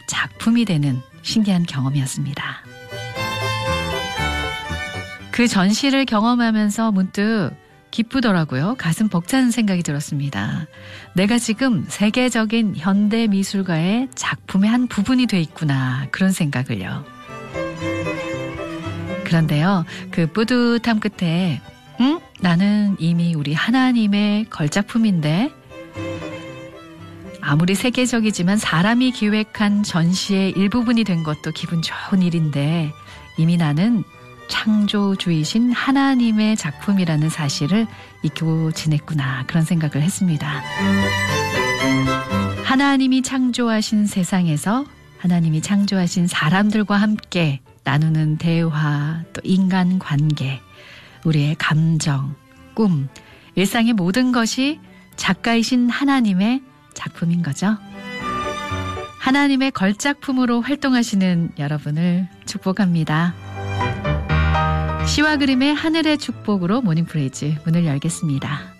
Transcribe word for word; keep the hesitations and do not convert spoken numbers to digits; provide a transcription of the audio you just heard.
작품이 되는 신기한 경험이었습니다. 그 전시를 경험하면서 문득 기쁘더라고요. 가슴 벅차는 생각이 들었습니다. 내가 지금 세계적인 현대 미술가의 작품의 한 부분이 돼 있구나. 그런 생각을요. 그런데요, 그 뿌듯함 끝에 응? 나는 이미 우리 하나님의 걸작품인데 아무리 세계적이지만 사람이 기획한 전시의 일부분이 된 것도 기분 좋은 일인데 이미 나는 창조주이신 하나님의 작품이라는 사실을 잊고 지냈구나. 그런 생각을 했습니다. 하나님이 창조하신 세상에서 하나님이 창조하신 사람들과 함께 나누는 대화, 또 인간관계, 우리의 감정, 꿈, 일상의 모든 것이 작가이신 하나님의 작품인 거죠. 하나님의 걸작품으로 활동하시는 여러분을 축복합니다. 시와 그림의 하늘의 축복으로 모닝프레이즈 문을 열겠습니다.